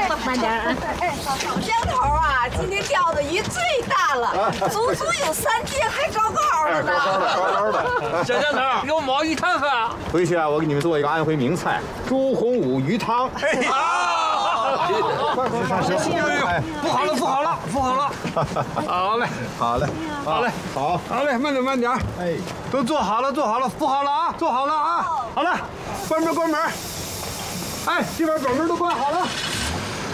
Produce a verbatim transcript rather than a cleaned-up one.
慢点啊！ 哎，小江头啊，今天钓的鱼最大了，足足有三斤，还高高的呢。 高高的。 小江头，有毛鱼汤喝。 回去啊，我给你们做一个安徽名菜——朱洪武鱼汤。 好， 上车。 哎，不好了，不好了，不好了。好嘞， 好嘞， 好嘞， 好， 好嘞，慢点，慢点。 哎， 都做好了，做好了，扶好了啊，做好了啊。好了，关门，关门。哎，这边把门都关好了。